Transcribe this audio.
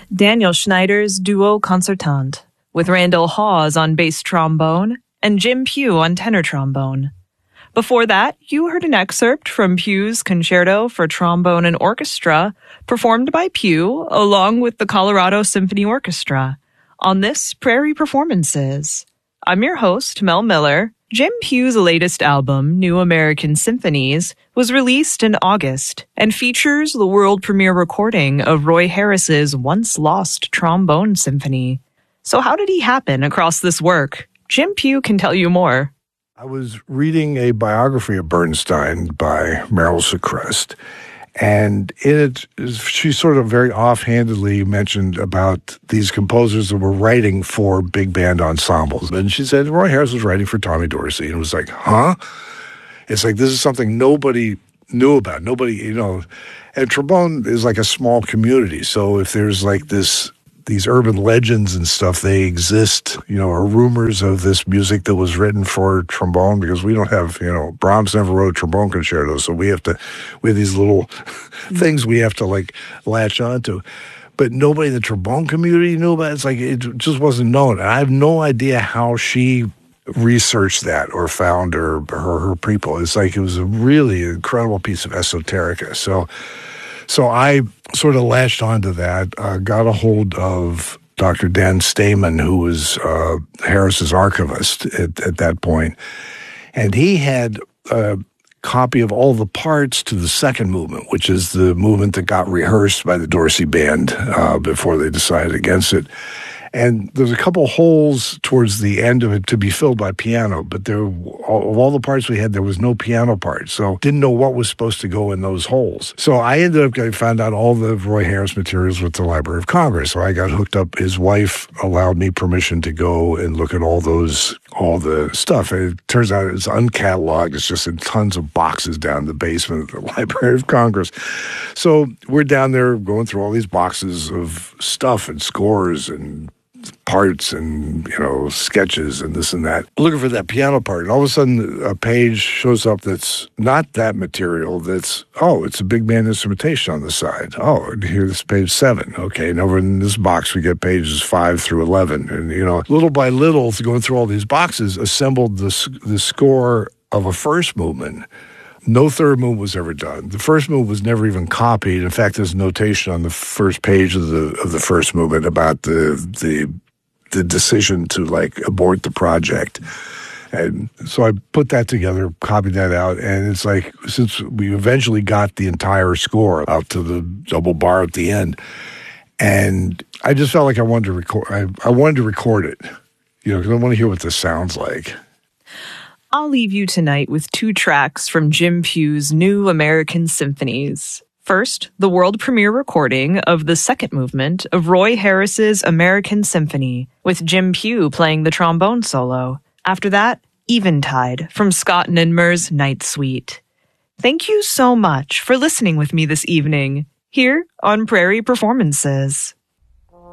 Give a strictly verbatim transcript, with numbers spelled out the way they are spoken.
Daniel Schneider's Duo Concertante, with Randall Hawes on bass trombone and Jim Pugh on tenor trombone. Before that, you heard an excerpt from Pugh's Concerto for Trombone and Orchestra, performed by Pugh along with the Colorado Symphony Orchestra, on this Prairie Performances. I'm your host, Mel Miller. Jim Pugh's latest album, New American Symphonies, was released in August and features the world premiere recording of Roy Harris's once-lost trombone symphony. So how did he happen across this work? Jim Pugh can tell you more. I was reading a biography of Bernstein by Meryl Secrest, and in it, she sort of very offhandedly mentioned about these composers that were writing for big band ensembles. And she said, Roy Harris was writing for Tommy Dorsey. And it was like, huh? It's like, this is something nobody knew about. Nobody, you know, and trombone is like a small community. So if there's like this, these urban legends and stuff, they exist, you know, or rumors of this music that was written for trombone, because we don't have, you know, Brahms never wrote trombone concertos, so we have to, we have these little things we have to like latch onto. But nobody in the trombone community knew about it. It's like, it just wasn't known. And I have no idea how she researched that or found her, her, her people. It's like, it was a really incredible piece of esoterica. So, So I sort of latched onto that, uh, got a hold of Doctor Dan Stamen, who was uh, Harris's archivist at, at that point, and he had a copy of all the parts to the second movement, which is the movement that got rehearsed by the Dorsey Band uh, before they decided against it. And there's a couple holes towards the end of it to be filled by piano, but there, of all the parts we had, there was no piano part, so didn't know what was supposed to go in those holes. So I ended up getting, found out all the Roy Harris materials with the Library of Congress. So I got hooked up. His wife allowed me permission to go and look at all those, all the stuff. And it turns out it's uncatalogued. It's just in tons of boxes down in the basement of the Library of Congress. So we're down there going through all these boxes of stuff and scores and parts and, you know, sketches and this and that, looking for that piano part. And all of a sudden, a page shows up that's not that material. That's, oh, it's a big band instrumentation on the side. Oh, and here's page seven. Okay, and over in this box, we get pages five through eleven. And, you know, little by little, going through all these boxes, assembled the, the score of a first movement. No third move was ever done. The first move was never even copied. In fact, there's notation on the first page of the of the first movement about the the the decision to like abort the project. And so I put that together, copied that out, and it's like, since we eventually got the entire score out to the double bar at the end, and I just felt like I wanted to record. I, I wanted to record it, you know, because I want to hear what this sounds like. I'll leave you tonight with two tracks from Jim Pugh's New American Symphonies. First, the world premiere recording of the second movement of Roy Harris's American Symphony, with Jim Pugh playing the trombone solo. After that, Eventide from Scott Ninmer's Night Suite. Thank you so much for listening with me this evening, here on Prairie Performances.